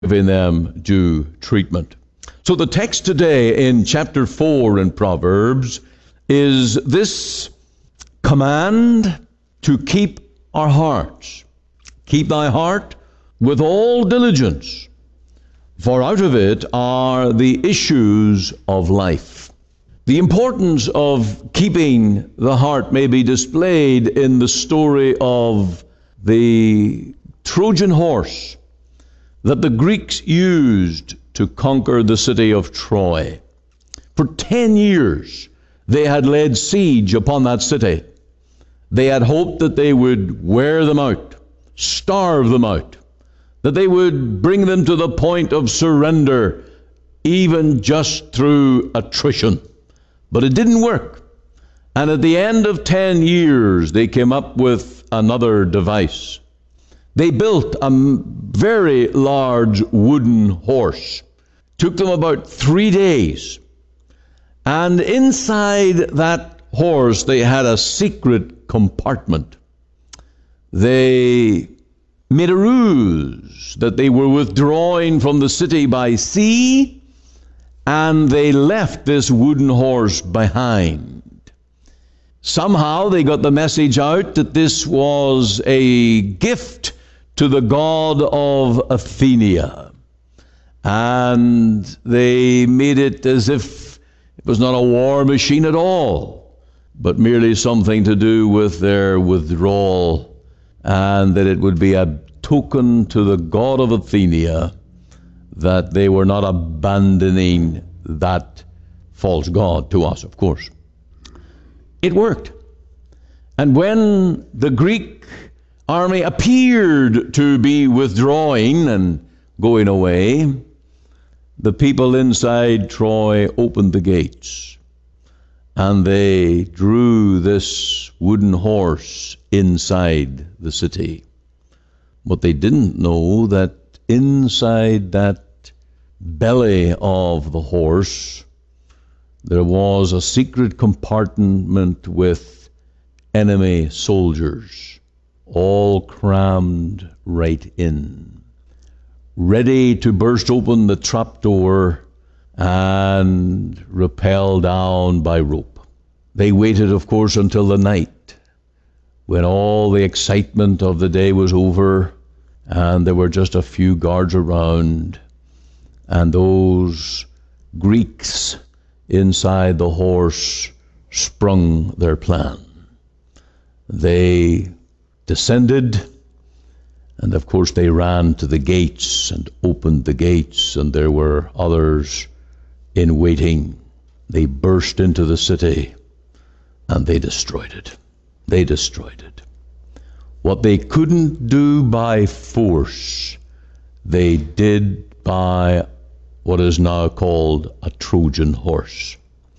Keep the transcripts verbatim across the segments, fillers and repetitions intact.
giving them due treatment. So the text today in chapter four in Proverbs is this command to keep our hearts. Keep thy heart with all diligence, for out of it are the issues of life. The importance of keeping the heart may be displayed in the story of the Trojan horse that the Greeks used to conquer the city of Troy. For ten years, they had laid siege upon that city. They had hoped that they would wear them out, starve them out, that they would bring them to the point of surrender, even just through attrition. But it didn't work. And at the end of ten years, they came up with another device. They built a very large wooden horse. Took them about three days. And inside that horse, they had a secret compartment. They made a ruse that they were withdrawing from the city by sea, and they left this wooden horse behind. Somehow they got the message out that this was a gift to the god of Athenia. And they made it as if it was not a war machine at all, but merely something to do with their withdrawal, and that it would be a token to the god of Athenia that they were not abandoning that false god, to us, of course. It worked. And when the Greek army appeared to be withdrawing and going away, the people inside Troy opened the gates, and they drew this wooden horse inside the city. But they didn't know that inside that belly of the horse, there was a secret compartment with enemy soldiers, all crammed right in, ready to burst open the trapdoor and rappel down by rope. They waited, of course, until the night, when all the excitement of the day was over, and there were just a few guards around, and those Greeks inside the horse sprung their plan. They descended, and of course they ran to the gates and opened the gates, and there were others in waiting. They burst into the city, and they destroyed it. They destroyed it. What they couldn't do by force, they did by what is now called a Trojan horse.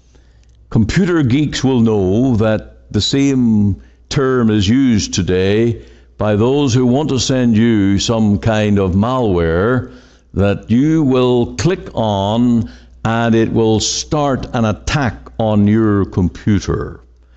Computer geeks will know that the same term is used today by those who want to send you some kind of malware that you will click on and it will start an attack on your computer.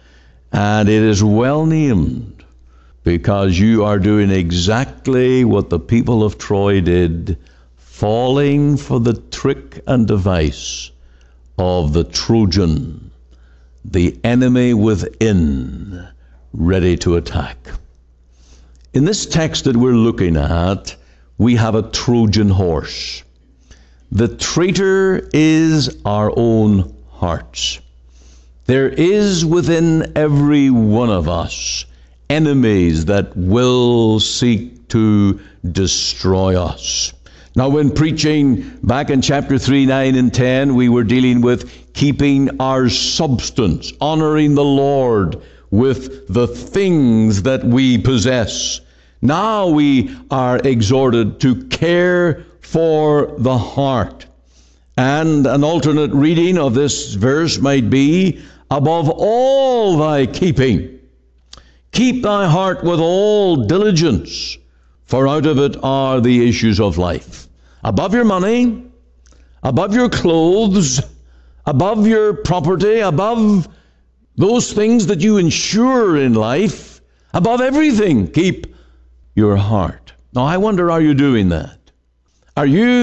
And it is well named, because you are doing exactly what the people of Troy did, falling for the trick and device of the Trojan, the enemy within, ready to attack. In this text that we're looking at, we have a Trojan horse. The traitor is our own hearts. There is within every one of us enemies that will seek to destroy us. Now, when preaching back in chapter three, nine, and ten, we were dealing with keeping our substance, honoring the Lord with the things that we possess. Now we are exhorted to care for the heart. And an alternate reading of this verse might be, above all thy keeping, keep thy heart with all diligence, for out of it are the issues of life. Above your money, above your clothes, above your property, above those things that you insure in life, above everything, keep your heart. Now, I wonder, are you doing that? Are you